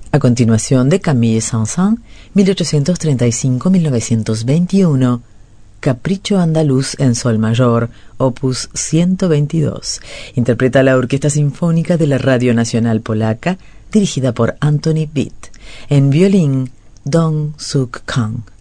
A continuación, de Camille Saint-Saëns, 1835-1921, Capricho andaluz en sol mayor, opus 122. Interpreta la Orquesta Sinfónica de la Radio Nacional Polaca, dirigida por Antoni Witt. En violín, Dong Suk Kang.